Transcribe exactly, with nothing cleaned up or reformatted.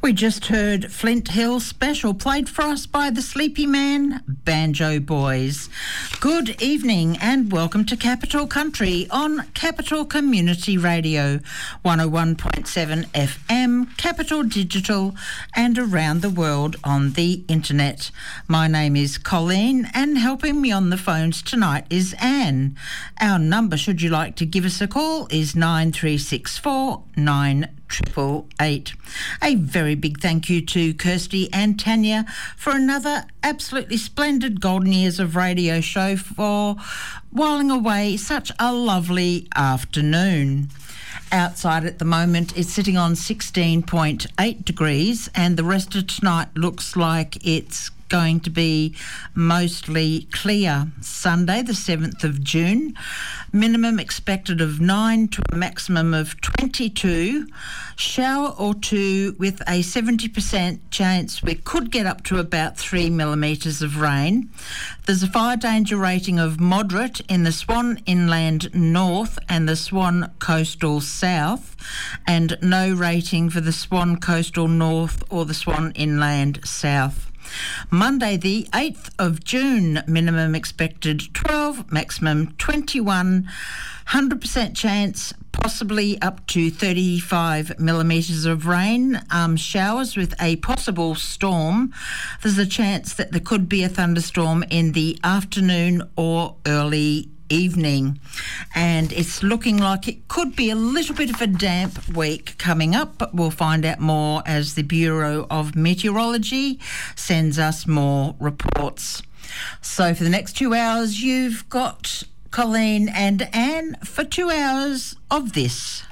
We just heard Flint Hill Special, played for us by the Sleepy Man Banjo Boys. Good evening and welcome to Capital Country on Capital Community Radio, one oh one point seven F M, Capital Digital and around the world on the internet. My name is Colleen and helping me on the phones tonight is Anne. Our number, should you like to give us a call, is nine three six four nine triple eight. A very big thank you to Kirsty and Tanya for another absolutely splendid golden years of radio show for whiling away such a lovely afternoon. Outside at the moment it's sitting on sixteen point eight degrees and the rest of tonight looks like it's going to be mostly clear. Sunday the seventh of June, minimum expected of nine to a maximum of twenty-two, shower or two with a seventy percent chance we could get up to about three millimetres of rain. There's a fire danger rating of moderate in the Swan Inland North and the Swan Coastal South, and no rating for the Swan Coastal North or the Swan Inland South. Monday the eighth of June, minimum expected twelve, maximum twenty-one, one hundred percent chance possibly up to thirty-five millimetres of rain, um, showers with a possible storm. There's a chance that there could be a thunderstorm in the afternoon or early evening, and it's looking like it could be a little bit of a damp week coming up, but we'll find out more as the Bureau of Meteorology sends us more reports. So for the next two hours you've got Colleen and Anne for two hours of this.